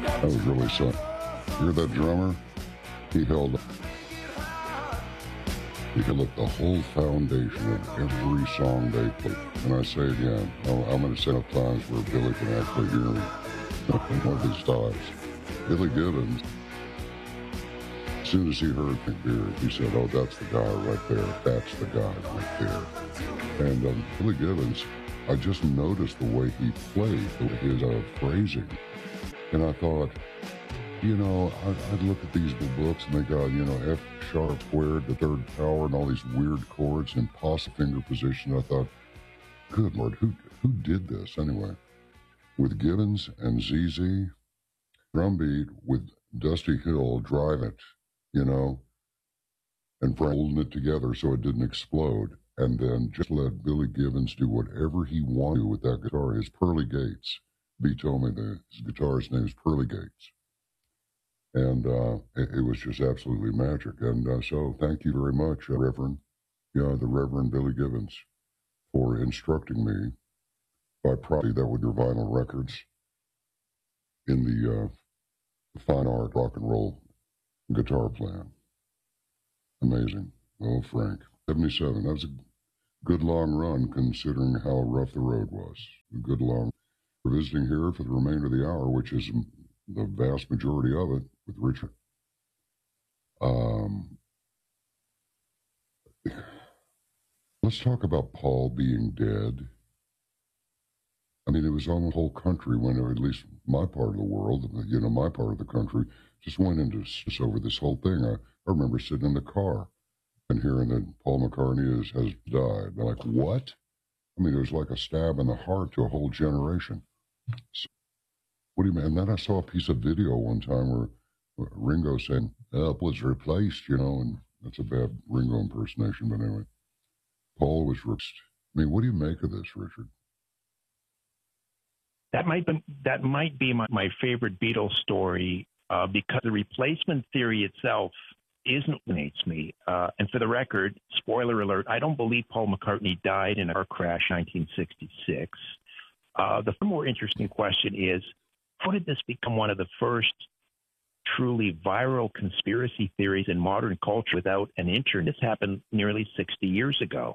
That was really something. You're that drummer? He held up the whole foundation of every song they played. And I say again, I'm going to set up times where Billy can actually hear me. One of his times. Billy Gibbons, as soon as he heard McBeard, he said, oh, that's the guy right there. That's the guy right there. And Billy Gibbons, I just noticed the way he played, his phrasing. And I thought, you know, I'd look at these books and they got, you know, F sharp squared, the third power, and all these weird chords and impossible finger position. I thought, good Lord, who did this anyway? With Gibbons and ZZ, drum beat with Dusty Hill drive it, you know, and holding it together so it didn't explode. And then just let Billy Gibbons do whatever he wanted with that guitar. His Pearly Gates. B told me his guitarist's name is Pearly Gates. And it was just absolutely magic. And so thank you very much, Reverend, the Reverend Billy Gibbons, for instructing me by property that with your vinyl records in the fine art rock and roll guitar playing. Amazing. Oh, Frank. 77. That was a good long run considering how rough the road was. A good long. We're visiting here for the remainder of the hour, which is the vast majority of it, with Richard. Let's talk about Paul being dead. I mean, it was on the whole country when, or at least my part of the world, you know, my part of the country, just went into over this whole thing. I remember sitting in the car and hearing that Paul McCartney has died. They're like, what? I mean, it was like a stab in the heart to a whole generation. So, what do you mean? And then I saw a piece of video one time where Ringo saying, "Up was replaced," you know, and that's a bad Ringo impersonation, but anyway, Paul was replaced. I mean, what do you make of this, Richard? That might be my favorite Beatles story because the replacement theory itself fascinates me. And for the record, spoiler alert, I don't believe Paul McCartney died in a car crash in 1966. The more interesting question is, how did this become one of the first truly viral conspiracy theories in modern culture without an internet? This happened nearly 60 years ago.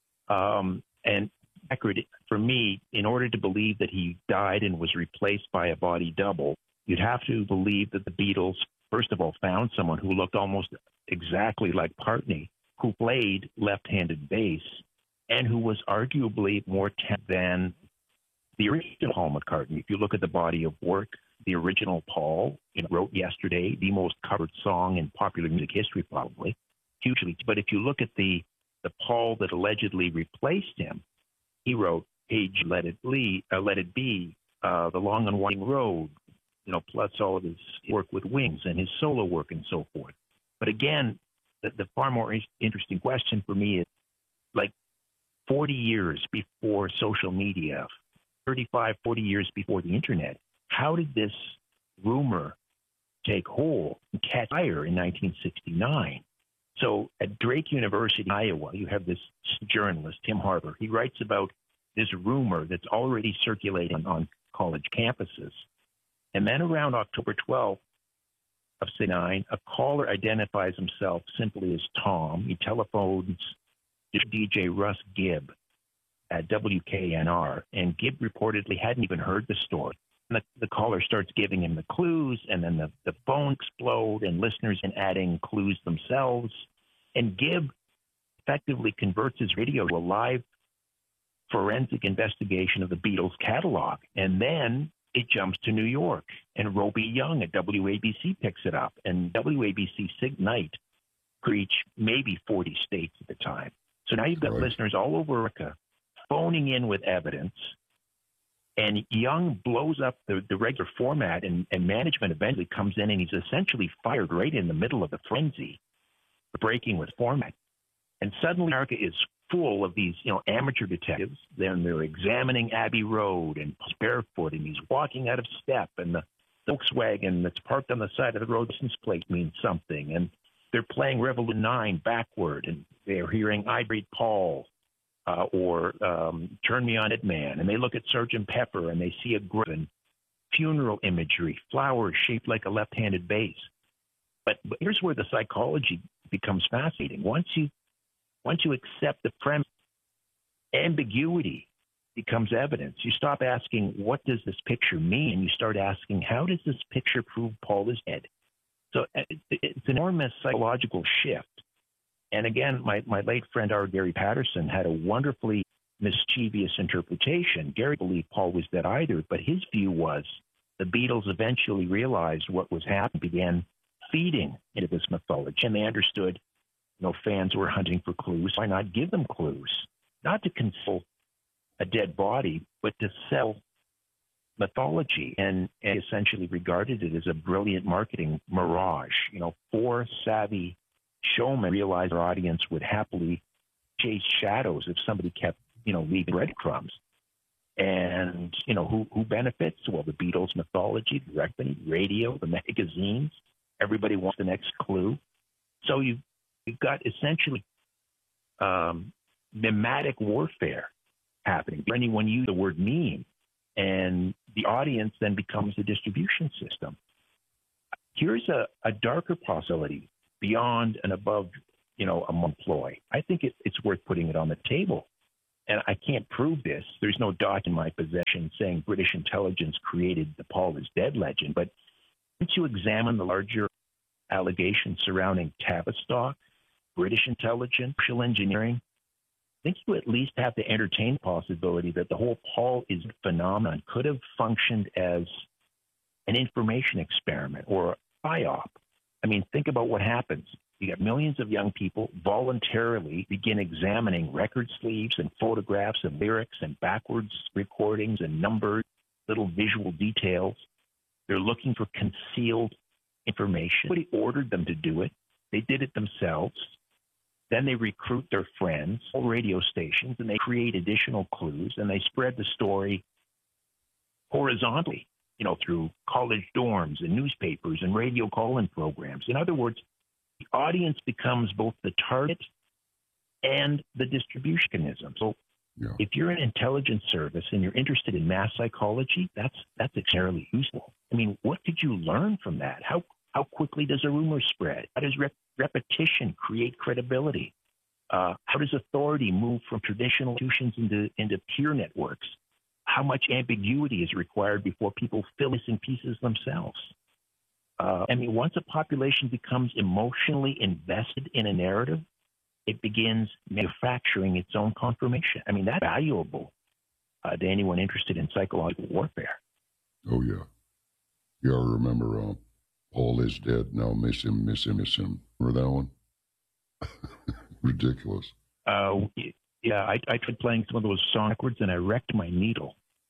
And for me, in order to believe that he died and was replaced by a body double, you'd have to believe that the Beatles, first of all, found someone who looked almost exactly like McCartney, who played left-handed bass, and who was arguably more talented than the original Paul McCartney. If you look at the body of work, the original Paul wrote Yesterday, the most covered song in popular music history, probably, hugely. But if you look at the Paul that allegedly replaced him, he wrote Page, Let It Be, The Long and Winding Road, plus all of his work with Wings and his solo work and so forth. But again, the far more interesting question for me is, like 40 years before social media, 35, 40 years before the internet, how did this rumor take hold and catch fire in 1969? So at Drake University in Iowa, you have this journalist, Tim Harper. He writes about this rumor that's already circulating on college campuses. And then around October 12th of 69, a caller identifies himself simply as Tom. He telephones to DJ Russ Gibb at WKNR, and Gibb reportedly hadn't even heard the story. And the caller starts giving him the clues, and then the phone explodes, and listeners are adding clues themselves. And Gibb effectively converts his radio to a live forensic investigation of the Beatles catalog. And then it jumps to New York, and Roby Young at WABC picks it up. And WABC Sig-Night reached maybe 40 states at the time. So now you've got listeners all over America phoning in with evidence. And Young blows up the regular format, and management eventually comes in, and he's essentially fired right in the middle of the frenzy, breaking with format. And suddenly America is full of these, amateur detectives. Then they're examining Abbey Road and barefoot, and he's walking out of step, and the Volkswagen that's parked on the side of the road license plate means something. And they're playing Revolution 9 backward, and they're hearing I Breed Paul or Turn Me On It Man. And they look at Sgt. Pepper, and they see a Griffin. funeral imagery, flowers shaped like a left-handed bass. But here's where the psychology becomes fascinating. Once you accept the premise, ambiguity becomes evidence. You stop asking, what does this picture mean? You start asking, how does this picture prove Paul is dead? So it's an enormous psychological shift. And again, my late friend, our Gary Patterson, had a wonderfully mischievous interpretation. Gary believed Paul was dead either, but his view was the Beatles eventually realized what was happening, began feeding into this mythology, and they understood, fans were hunting for clues. Why not give them clues? Not to console a dead body, but to sell mythology, and essentially regarded it as a brilliant marketing mirage. Four savvy showmen realized their audience would happily chase shadows if somebody kept, leaving breadcrumbs. And, who benefits? Well, the Beatles mythology, the record, radio, the magazines. Everybody wants the next clue. So you've got essentially mimetic warfare happening. Anyone use the word meme, and the audience then becomes the distribution system. Here's a darker possibility beyond and above, a employee. I think it's worth putting it on the table. And I can't prove this. There's no doc in my possession saying British intelligence created the Paul is dead legend. But once you examine the larger allegations surrounding Tavistock, British intelligence, social engineering, I think you at least have to entertain the possibility that the whole Paul is phenomenon could have functioned as an information experiment or a PSYOP. I mean, think about what happens. You got millions of young people voluntarily begin examining record sleeves and photographs and lyrics and backwards recordings and numbers, little visual details. They're looking for concealed information. Nobody ordered them to do it. They did it themselves. Then they recruit their friends, radio stations, and they create additional clues, and they spread the story horizontally, through college dorms and newspapers and radio call-in programs. In other words, the audience becomes both the target and the distribution mechanism. So if you're an intelligence service and you're interested in mass psychology, that's extremely useful. I mean, what did you learn from that? How quickly does a rumor spread? How does repetition create credibility? How does authority move from traditional institutions into peer networks? How much ambiguity is required before people fill missing pieces themselves? Once a population becomes emotionally invested in a narrative, it begins manufacturing its own confirmation. I mean, that's valuable to anyone interested in psychological warfare. Oh, yeah. Yeah, I remember Paul is dead, now miss him, miss him, miss him. Remember that one? Ridiculous. Yeah, I tried playing some of those song records and I wrecked my needle.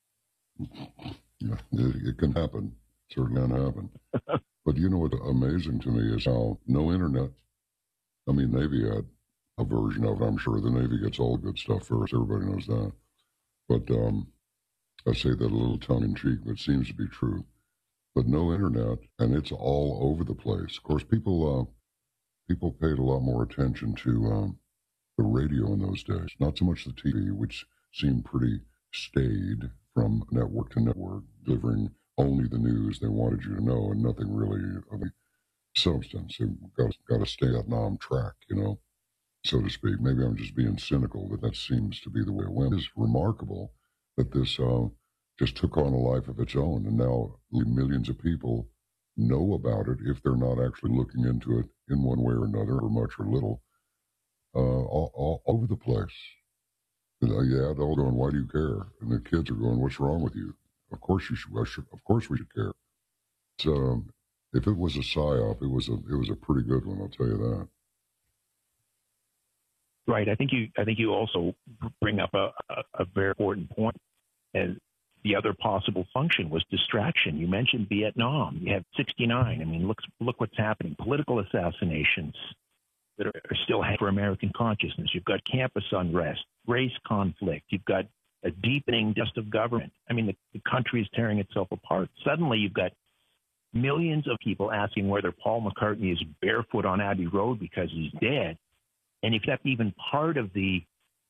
Yeah, it can happen. It certainly can happen. But what's amazing to me is how no internet. I mean, Navy had a version of it. I'm sure the Navy gets all the good stuff first. Everybody knows that. But I say that a little tongue-in-cheek, but it seems to be true. But no internet, and it's all over the place. Of course, people paid a lot more attention to the radio in those days. Not so much the TV, which seemed pretty staid from network to network, delivering only the news they wanted you to know and nothing really of a substance. It got to stay on track, so to speak. Maybe I'm just being cynical, but that seems to be the way it went. It's remarkable that this just took on a life of its own, and now millions of people know about it if they're not actually looking into it in one way or another, or much or little, all over the place. Yeah, they're all going, why do you care? And the kids are going, what's wrong with you? Of course you should. Of course we should care. So if it was a psyop, it was a pretty good one. I'll tell you that. Right. I think you also bring up a very important point, and the other possible function was distraction. You mentioned Vietnam. You have 69. I mean, look what's happening. Political assassinations that are still for American consciousness. You've got campus unrest, race conflict. You've got a deepening just of government. I mean, the country is tearing itself apart. Suddenly, you've got millions of people asking whether Paul McCartney is barefoot on Abbey Road because he's dead. And if that's even part of the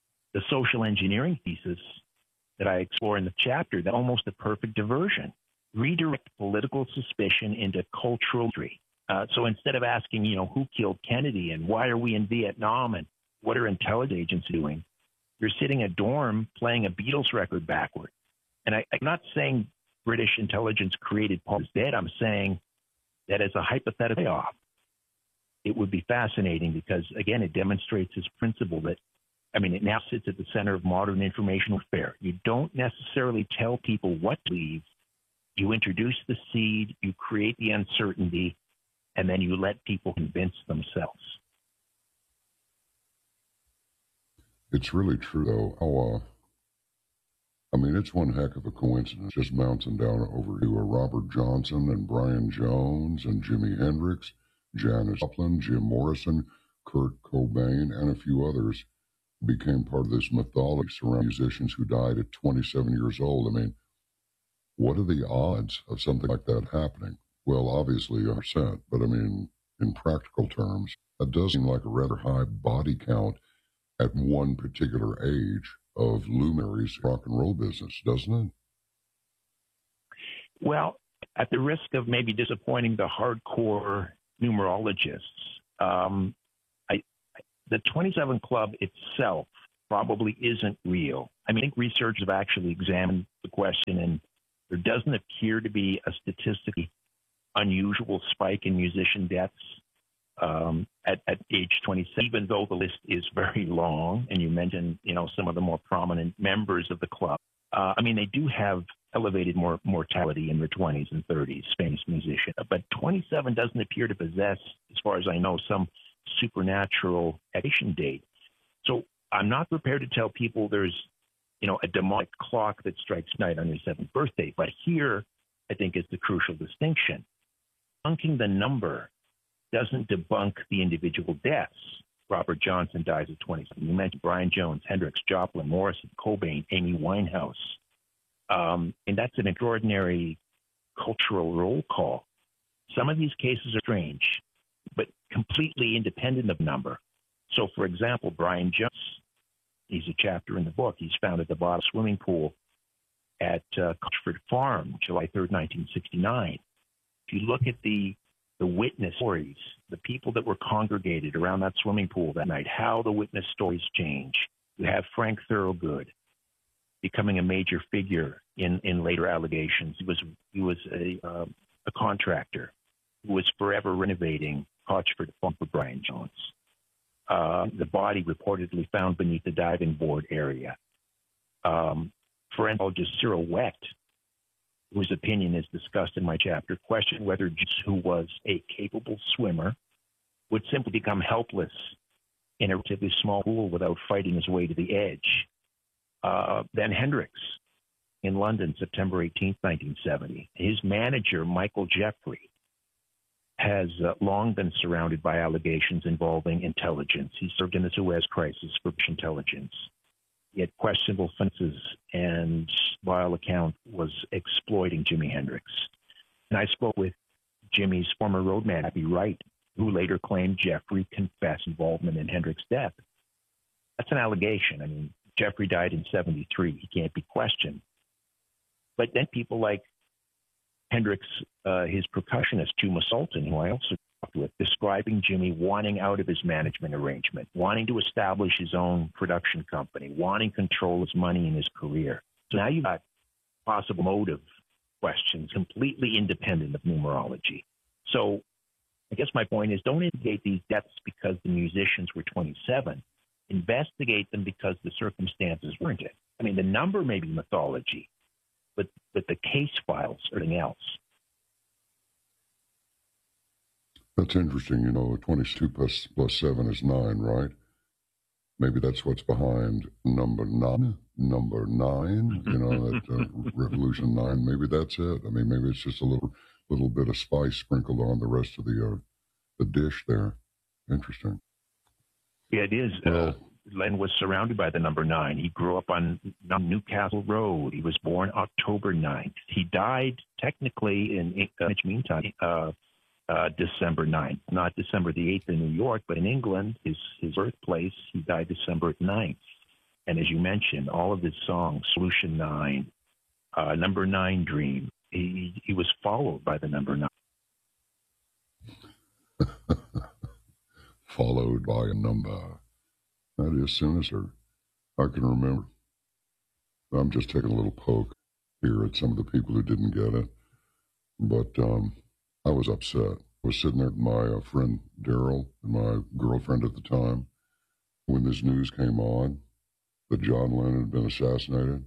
social engineering thesis that I explore in the chapter, that's almost a perfect diversion. redirect political suspicion into cultural history. So instead of asking, who killed Kennedy and why are we in Vietnam and what are intelligence agents doing, you're sitting in a dorm playing a Beatles record backward. And I'm not saying British intelligence created Paul is dead. I'm saying that as a hypothetical payoff, it would be fascinating because, again, it demonstrates this principle that, it now sits at the center of modern information warfare. You don't necessarily tell people what to believe. You introduce the seed, you create the uncertainty, and then you let people convince themselves. It's really true, though. It's one heck of a coincidence, just bouncing down over to Robert Johnson and Brian Jones and Jimi Hendrix, Janis Joplin, Jim Morrison, Kurt Cobain, and a few others became part of this mythology surrounding musicians who died at 27 years old. What are the odds of something like that happening? Well, obviously 100%, but in practical terms, that does seem like a rather high body count at one particular age of luminaries rock and roll business, doesn't it? Well, at the risk of maybe disappointing the hardcore numerologists, the 27 Club itself probably isn't real. I think researchers have actually examined the question, and there doesn't appear to be a statistically unusual spike in musician deaths at age 27, even though the list is very long. And you mentioned, some of the more prominent members of the club. They do have elevated mortality in their 20s and 30s, famous musicians. But 27 doesn't appear to possess, as far as I know, some supernatural expiration date. So I'm not prepared to tell people there's, a demonic clock that strikes night on your 7th birthday. But here, I think, is the crucial distinction. Debunking the number doesn't debunk the individual deaths. Robert Johnson dies at 27. You mentioned Brian Jones, Hendrix, Joplin, Morrison, Cobain, Amy Winehouse. And that's an extraordinary cultural roll call. Some of these cases are strange, but completely independent of number. So, for example, Brian Jones, he's a chapter in the book. He's found at the bottom swimming pool at Cotchford Farm, July 3rd, 1969. If you look at the witness stories, the people that were congregated around that swimming pool that night, how the witness stories change. You have Frank Thorogood becoming a major figure in later allegations. He was a contractor who was forever renovating Cotchford Farm for Brian Jones. The body reportedly found beneath the diving board area. Forensicologist Cyril Wett, whose opinion is discussed in my chapter, questioned whether Jones, who was a capable swimmer, would simply become helpless in a relatively small pool without fighting his way to the edge. Then Hendrix in London, September 18th, 1970. His manager, Michael Jeffrey, has long been surrounded by allegations involving intelligence. He served in the Suez Crisis for British intelligence. He had questionable offenses and, by all accounts, was exploiting Jimi Hendrix. And I spoke with Jimmy's former roadman, Happy Wright, who later claimed Jeffrey confessed involvement in Hendrix's death. That's an allegation. Jeffrey died in 1973. He can't be questioned. But then people like Hendrix, his percussionist, Juma Sultan, who I also talked with, describing Jimmy wanting out of his management arrangement, wanting to establish his own production company, wanting control of his money and his career. So now you've got possible motive questions completely independent of numerology. So I guess my point is, don't indicate these deaths because the musicians were 27. Investigate them because the circumstances weren't it. The number may be mythology, but the case files are something else. That's interesting. 22 plus 7 is 9, right? Maybe that's what's behind number 9. That Revolution 9. Maybe that's it. Maybe it's just a little bit of spice sprinkled on the rest of the dish there. Interesting. Yeah, it is. Well, Len was surrounded by the number 9. He grew up on Newcastle Road. He was born October 9th. He died technically in meantime, December 9th, not December the 8th in New York, but in England, his birthplace, he died December 9th. And as you mentioned, all of his songs, Solution 9, Number 9 Dream, he was followed by the number 9. Followed by a number. That is sinister. I can remember. I'm just taking a little poke here at some of the people who didn't get it. But I was upset. I was sitting there with my friend Daryl and my girlfriend at the time when this news came on that John Lennon had been assassinated.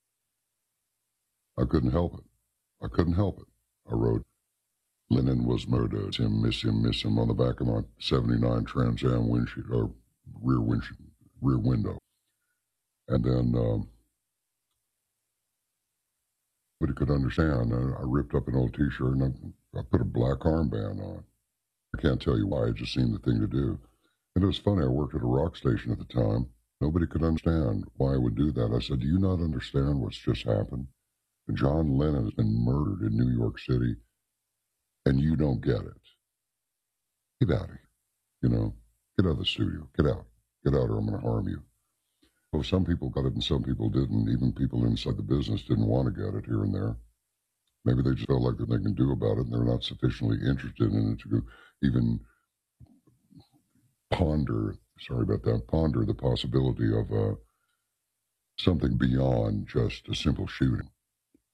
I couldn't help it. I wrote, Lennon was murdered. Miss him on the back of my 79 Trans Am windshield, or rear window. And then nobody could understand. I ripped up an old T-shirt and I put a black armband on. I can't tell you why. It just seemed the thing to do. And it was funny. I worked at a rock station at the time. Nobody could understand why I would do that. I said, do you not understand what's just happened? John Lennon has been murdered in New York City, and you don't get it. Get out of here. You know, get out of the studio. Get out. Get out or I'm going to harm you. Well, some people got it and some people didn't. Even people inside the business didn't want to get it here and there. Maybe they just felt like that they can do about it and they're not sufficiently interested in it to even ponder the possibility of something beyond just a simple shooting.